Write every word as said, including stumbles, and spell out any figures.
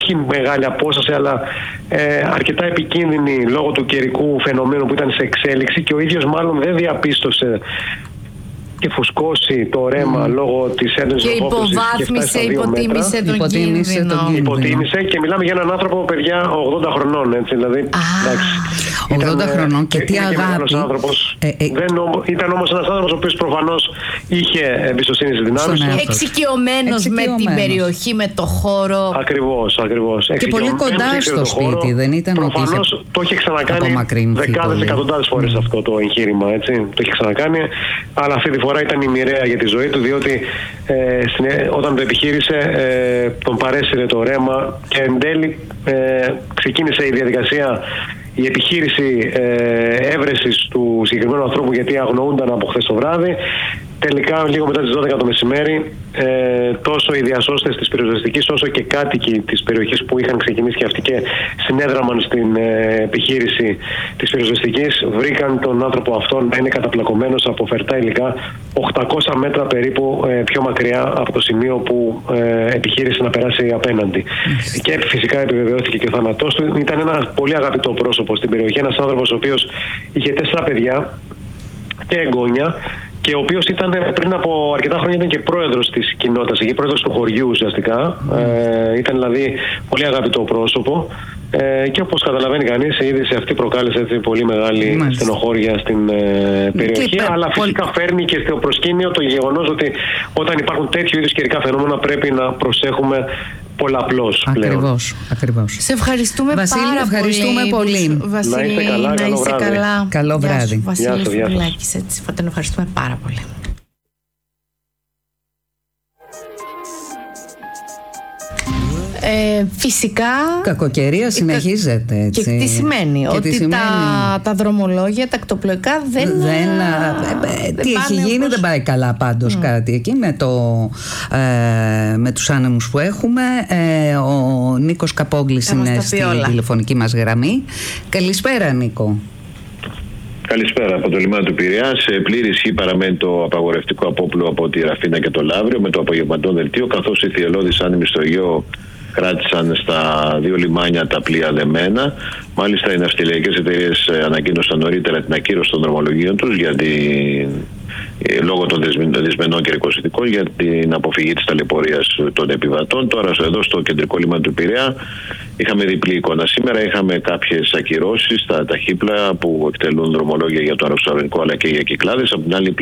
όχι μεγάλη απόσταση, αλλά ε, αρκετά επικίνδυνη λόγω του καιρικού φαινομένου που ήταν σε εξέλιξη, και ο ίδιος μάλλον δεν διαπίστωσε και φουσκώσει το ρέμα mm. λόγω της έντονης και υποβάθμισε, υποτίμησε τον υποτίμησε κίνδυνο. τον κίνδυνο. Υποτίμησε, και μιλάμε για έναν άνθρωπο, παιδιά, ογδόντα χρονών, έτσι, δηλαδή. Ah, ογδόντα χρονών και τι αγάπη. Άνθρωπος. Ε, ε, Δεν, ήταν όμως ένας άνθρωπος ο οποίος προφανώς είχε εμπιστοσύνη στις δυνάμεις του. Εξοικειωμένος με την περιοχή, με το χώρο. Ακριβώς, ακριβώς. Και πολύ κοντά στο σπίτι, χώρο, δεν ήταν ότι είχε. Προφανώς το είχε ξανακάνει δεκάδες, εκατοντάδες φορές mm. αυτό το εγχείρημα, έτσι. Το είχε ξανακάνει, αλλά αυτή τη φορά ήταν η μοιραία για τη ζωή του, διότι ε, στην, όταν το επιχείρησε ε, τον παρέσυρε το ρέμα, και εν τέλει ε, ξεκίνησε η διαδικασία, η επιχείρηση ε, έβρεσης του συγκεκριμένου ανθρώπου, γιατί αγνοούνταν από χθες το βράδυ. Τελικά, λίγο μετά τις δώδεκα το μεσημέρι, ε, τόσο οι διασώστες της πυροσβεστικής όσο και κάτοικοι της περιοχής που είχαν ξεκινήσει και αυτοί και συνέδραμαν στην ε, επιχείρηση της πυροσβεστικής, βρήκαν τον άνθρωπο αυτόν να είναι καταπλακωμένος από φερτά υλικά οκτακόσια μέτρα περίπου ε, πιο μακριά από το σημείο που ε, επιχείρησε να περάσει απέναντι. Mm. Και φυσικά επιβεβαιώθηκε και ο θάνατός του. Ήταν ένα πολύ αγαπητό πρόσωπο στην περιοχή, ένας άνθρωπος ο οποίος είχε τέσσερα παιδιά και εγγόνια, και ο οποίος ήταν πριν από αρκετά χρόνια ήταν και πρόεδρος της κοινότητας, και πρόεδρος του χωριού ουσιαστικά. Mm. Ε, ήταν δηλαδή πολύ αγαπητό πρόσωπο. Ε, και όπως καταλαβαίνει κανείς, η είδηση αυτή προκάλεσε έτσι πολύ μεγάλη mm. στενοχώρια στην ε, περιοχή. Και, αλλά φυσικά πολύ... φέρνει και στο προσκήνιο το γεγονός ότι όταν υπάρχουν τέτοιου είδους καιρικά φαινόμενα πρέπει να προσέχουμε πολλαπλώς πλέον. Ακριβώς, ακριβώς. Σε ευχαριστούμε Βασίλη, πάρα ευχαριστούμε πολύ. πολύ. Βασίλη, να είστε καλά, να καλό είστε βράδυ. Καλά. Καλό βράδυ. Γεια σου, Βασίλη γεια σου, γεια Φουντουλάκης, έτσι, τον ευχαριστούμε πάρα πολύ. Ε, φυσικά κακοκαιρία συνεχίζεται, έτσι. Και τι σημαίνει? Και ότι τι σημαίνει? Τα, τα δρομολόγια, τα ακτοπλοϊκά δεν, δεν, δεν, ε, δεν τι έχει γίνει όπως... δεν πάει καλά πάντως mm. κάτι εκεί με, το, ε, με τους άνεμους που έχουμε. ε, Ο Νίκος Καπόγλης είναι στη όλα. τηλεφωνική μας γραμμή. Καλησπέρα, Νίκο. Καλησπέρα από το λιμάνι του Πειραιά. Σε πλήρη ισχύ παραμένει το απαγορευτικό απόπλου από τη Ραφίνα και το Λαύριο με το απογευματινό δελτίο, καθώς οι θυελλώδεις άνεμοι στο Αιγαίο κράτησαν στα δύο λιμάνια τα πλοία δεμένα. Μάλιστα, οι ναυτιλιακές εταιρείες ανακοίνωσαν νωρίτερα την ακύρωση των δρομολογίων τους για την... λόγω των δυσμενών καιρικών συνθηκών, για την αποφυγή της ταλαιπωρίας των επιβατών. Τώρα, εδώ στο κεντρικό λιμάνι του Πειραιά, είχαμε διπλή εικόνα. Σήμερα είχαμε κάποιες ακυρώσεις στα ταχύπλα που εκτελούν δρομολόγια για το αεροσταυρονικό αλλά και για κυκλάδες. Από την άλλη